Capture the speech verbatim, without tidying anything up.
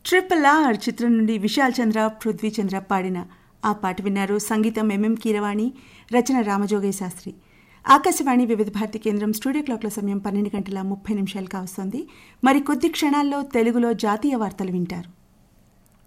Triple R చిత్రం నుండి విశాల్ చంద్ర పృథ్వీ చంద్ర పాడిన ఆ పాట విన్నారు. సంగీతం ఎంఎం కీరవాణి, రచన రామజోగయ్య శాస్త్రి. ఆకాశవాణి వివిధ భారతి కేంద్రం స్టూడియో క్లాక్ల సమయం పన్నెండు గంటల ముప్పై నిమిషాలు కావస్తోంది. మరి కొద్ది క్షణాల్లో తెలుగులో జాతీయ వార్తలు వింటారు.